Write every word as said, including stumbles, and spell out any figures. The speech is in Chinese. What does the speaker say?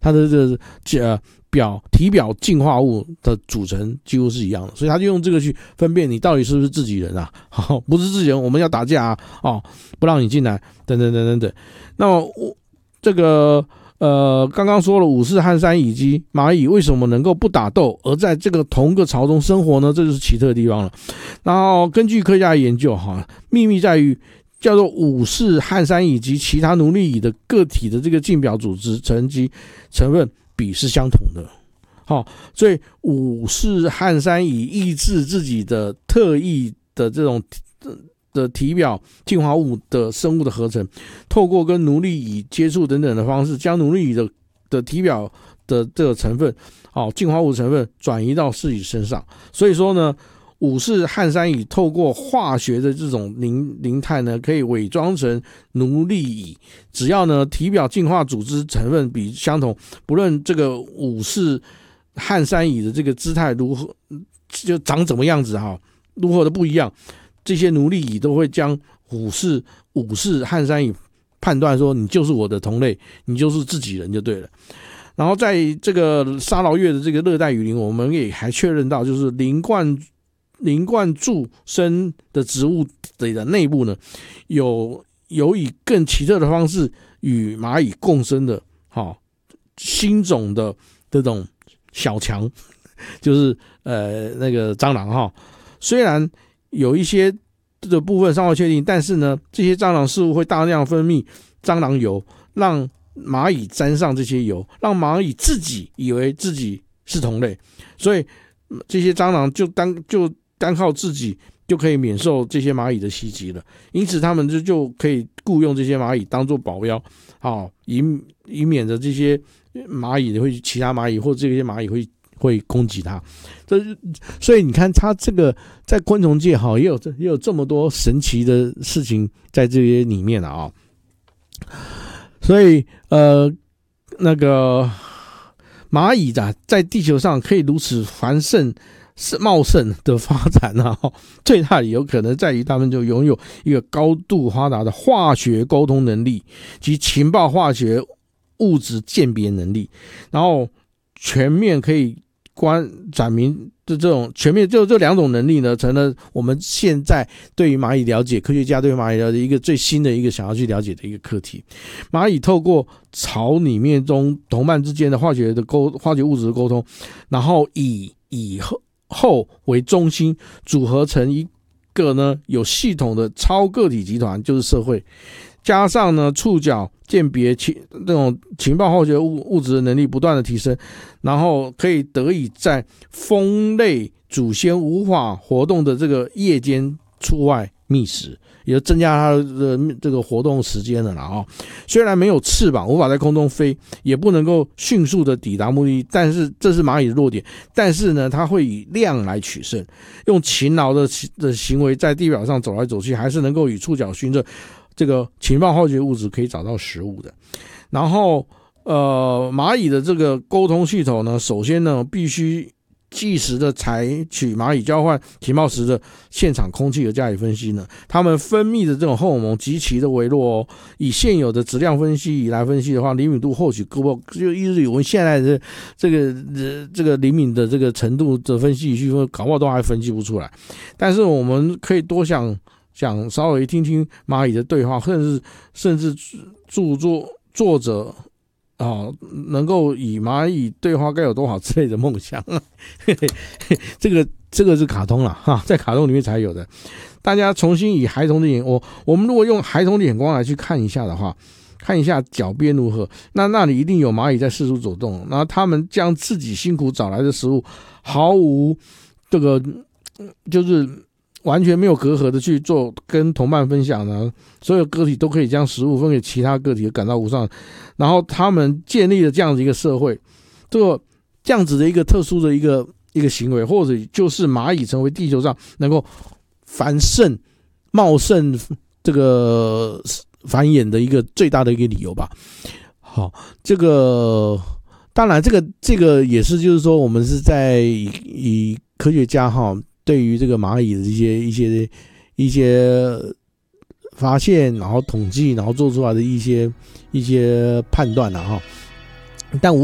它的这个呃表体表进化物的组成几乎是一样的，所以他就用这个去分辨你到底是不是自己人啊，哦、不是自己人我们要打架啊，哦，不让你进来，等等等等等。那么我这个呃刚刚说了五世汉山蚁及蚂蚁为什么能够不打斗而在这个同个巢中生活呢？这就是奇特的地方了。然后根据科学家的研究哈，秘密在于叫做五世汉山蚁及其他奴隶蚁的个体的这个竞表组织层级成分比是相同的。好，所以五世汉山蚁抑制自己的特异的这种的体表进化物的生物的合成，透过跟奴隶蚁接触等等的方式，将奴隶蚁的的体表的这个成分，好，进化物成分转移到自己身上。所以说呢，五世汉山蚁透过化学的这种凝凝态呢，可以伪装成奴隶蚁。只要呢体表进化组织成分比相同，不论这个五世汉山蚁的这个姿态如何，就长怎么样子哈，如何的不一样，这些奴隶蚁都会将五世五世汉山蚁判断说你就是我的同类，你就是自己人就对了。然后在这个沙劳越的这个热带雨林，我们也还确认到，就是林冠林冠柱生的植物的内部呢，有有以更奇特的方式与蚂蚁共生的，好，新种的这种小强，就是呃那个蟑螂哈。虽然有一些的部分尚未确定，但是呢，这些蟑螂似乎会大量分泌蟑螂油，让蚂蚁沾上这些油，让蚂蚁自己以为自己是同类，所以这些蟑螂就单就单靠自己就可以免受这些蚂蚁的袭击了。因此，他们就就可以雇佣这些蚂蚁当做保镖，好，以以免着这些蚂蚁会其他蚂蚁或这些蚂蚁会会攻击它。这所以你看，它这个在昆虫界哈，也有也有这么多神奇的事情在这些里面啊。所以呃，那个蚂蚁啊，在地球上可以如此繁盛茂盛的发展啊，最大的理由可能在于他们就拥有一个高度发达的化学沟通能力及情报化学物质鉴别能力，然后全面可以观展明的这种全面，就这两种能力呢，成了我们现在对于蚂蚁了解，科学家对于蚂蚁了解一个最新的一个想要去了解的一个课题。蚂蚁透过巢里面中同伴之间的化学的沟化学物质的沟通，然后以以后后为中心组合成一个呢有系统的超个体集团，就是社会。加上呢触角鉴别情这种情报化学物物质的能力不断的提升，然后可以得以在蜂类祖先无法活动的这个夜间出外觅食，也就增加它的这个活动时间了啦哦。虽然没有翅膀，无法在空中飞，也不能够迅速的抵达目的地，但是这是蚂蚁的弱点。但是呢，它会以量来取胜，用勤劳的的行为在地表上走来走去，还是能够与触角熏着这个情报化学物质可以找到食物的。然后呃，蚂蚁的这个沟通系统呢，首先呢必须即时的采取蚂蚁交换情报时的现场空气而加以分析呢，它们分泌的这种荷尔蒙极其的微弱哦。以现有的质量分析仪来分析的话，灵敏度或许够不就一直有我们现在的这个呃这个灵敏的这个程度的分析去搞不好都还分析不出来。但是我们可以多想想稍微听听蚂蚁的对话，甚至甚至著作作者啊，能够以蚂蚁对话该有多好之类的梦想，这个这个是卡通啦哈，在卡通里面才有的。大家重新以孩童的眼我我们如果用孩童的眼光来去看一下的话，看一下脚边如何，那那里一定有蚂蚁在四处走动，然后他们将自己辛苦找来的食物，毫无这个就是完全没有隔阂的去做跟同伴分享呢，所有个体都可以将食物分给其他个体，感到无上。然后他们建立了这样子一个社会，这个这样子的一个特殊的一个一个行为，或者就是蚂蚁成为地球上能够繁盛茂盛这个繁衍的一个最大的一个理由吧。好，这个当然这个这个也是就是说我们是在以以科学家哈对于这个蚂蚁的一些一些一些发现，然后统计，然后做出来的一些一些判断了哈，但无